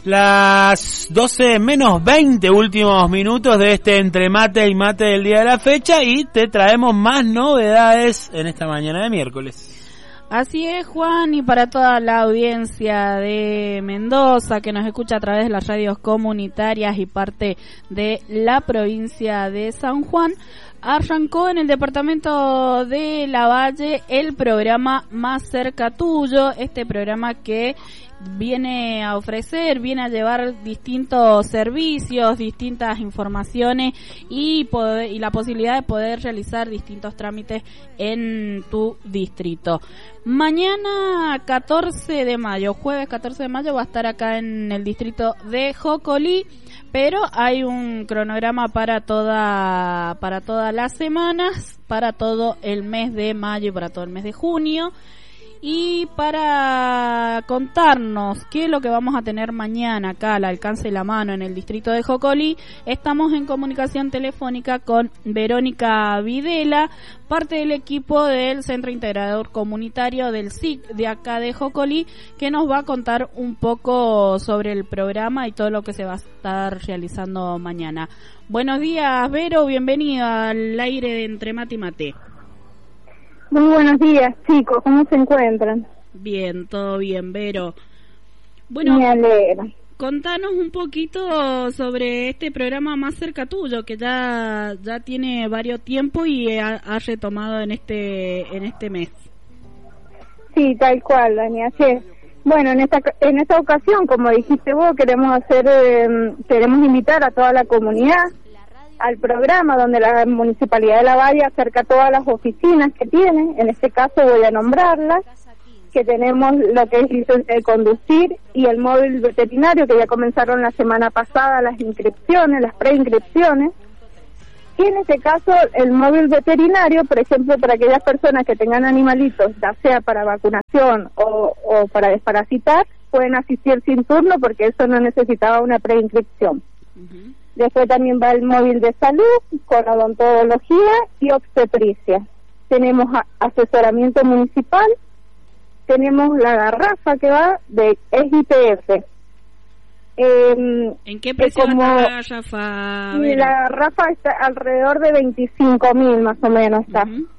Las 12 menos 20 últimos minutos de este entre mate y mate del día de la fecha, y te traemos más novedades en esta mañana de miércoles. Así es, Juan, y para toda la audiencia de Mendoza que nos escucha a través de las radios comunitarias y parte de la provincia de San Juan, arrancó en el departamento de Lavalle el programa Más Cerca Tuyo, este programa que viene a ofrecer, viene a llevar distintos servicios, distintas informaciones y la posibilidad de poder realizar distintos trámites en tu distrito. Mañana 14 de mayo, jueves 14 de mayo, va a estar acá en el distrito de Jocolí, pero hay un cronograma para todas las semanas, para todo el mes de mayo y para todo el mes de junio. Y para contarnos qué es lo que vamos a tener mañana acá al alcance de la mano en el distrito de Jocolí, estamos en comunicación telefónica con Verónica Videla, parte del equipo del Centro Integrador Comunitario del SIC de acá de Jocolí, que nos va a contar un poco sobre el programa y todo lo que se va a estar realizando mañana. Buenos días, Vero, bienvenida al aire de Entre Mate y Mate. Muy buenos días, chicos, ¿cómo se encuentran? Bien, todo bien, Vero. Bueno, me alegra. Contanos un poquito sobre este programa Más Cerca Tuyo, que ya tiene varios tiempos y ha retomado en este mes. Sí, tal cual, Dani, así es. Bueno, en esta ocasión, como dijiste vos, queremos invitar a toda la comunidad al programa donde la Municipalidad de Lavalle acerca todas las oficinas que tiene. En este caso voy a nombrarlas, que tenemos lo que es licencia de conducir y el móvil veterinario, que ya comenzaron la semana pasada las inscripciones, las preinscripciones. Y en este caso el móvil veterinario, por ejemplo, para aquellas personas que tengan animalitos, ya sea para vacunación o para desparasitar, pueden asistir sin turno porque eso no necesitaba una preinscripción. Uh-huh. Después también va el móvil de salud, con odontología y obstetricia. Tenemos asesoramiento municipal, tenemos la garrafa que va de IPF. ¿En qué precio está la garrafa? La garrafa está alrededor de 25.000 más o menos está. Uh-huh.